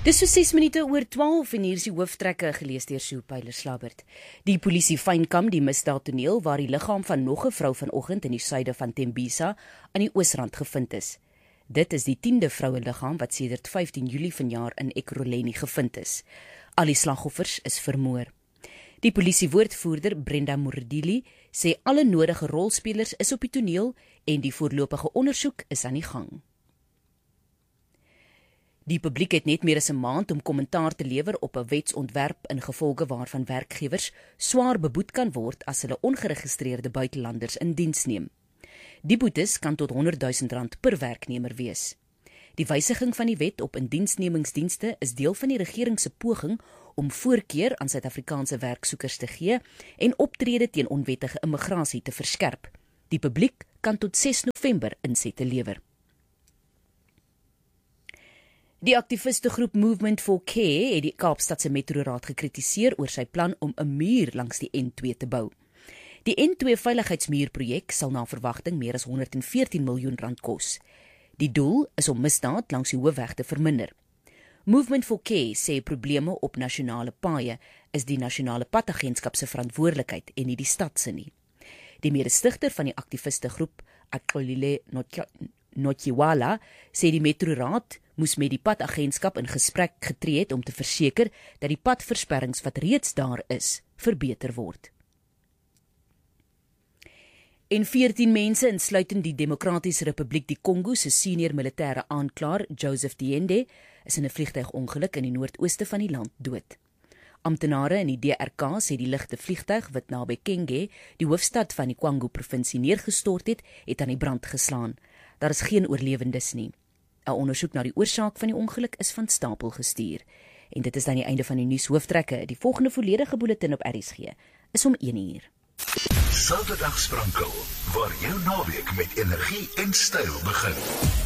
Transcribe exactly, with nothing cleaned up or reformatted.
Dis so ses minute oor twaalf en hier is die hooftrekke gelees deur Sjoe Pyler-Slabbert. Die polisie fynkamp die misdaadtoneel waar die liggaam van nog 'n vrou vanoggend in die suide van Tembisa aan die Oosrand gevind is. Dit is die tiende vroue liggaam wat sedert vyftien Julie vanjaar in Ekurhuleni gevind is. Al die slagoffers is vermoor. Die polisiewoordvoerder Brenda Mordili sê alle nodige rolspelers is op die toneel en die voorlopige ondersoek is aan die gang. Die publiek het net meer as 'n maand om kommentaar te lewer op 'n wetsontwerp in gevolge waarvan werkgewers swaar beboet kan word as hulle ongeregistreerde buitelanders in diens neem. Die boetes kan tot honderd duisend rand per werknemer wees. Die wysiging van die wet op indiensnemingsdienste is deel van die regering se poging om voorkeur aan Suid-Afrikaanse werksoekers te gee en optrede teen onwettige immigrasie te verskerp. Die publiek kan tot ses November insette lewer. Die aktivistegroep Movement for Care het die Kaapstadse Metroraad gekritiseer oor sy plan om 'n muur langs die N twee te bou. Die N twee veiligheidsmuurprojek sal na verwagting meer as honderd en veertien miljoen rand kos. Die doel is om misdaad langs die hoofweg te verminder. Movement for Care sê probleme op nasionale paaie is die nasionale padagentskap se verantwoordelikheid en nie die stad se nie. Die mede-stigter van die aktivistegroep, Akolile Notjiwala, sê die Metroraad moes met die padagentskap in gesprek getree het om te verseker dat die padversperrings wat reeds daar is, verbeter word. En veertien mense, insluitend die Demokratiese Republiek die Kongo se senior militêre aanklaer Joseph Diende, is in 'n vliegtuigongeluk in die noordooste van die land dood. Amptenare in die D R K sê die ligte vliegtuig wat naby Kenge, die hoofstad van die Kwango-provinsie neergestort het, het aan die brand geslaan. Daar is geen oorlewendes nie. 'n Ondersoek na die oorsaak van die ongeluk is van stapel gestuur. En dit is dan die einde van die nuushooftrekke. Die volgende volledige bulletin op R S G is om een uur. Saterdag sprankel, waar jou naweek met energie en styl begin.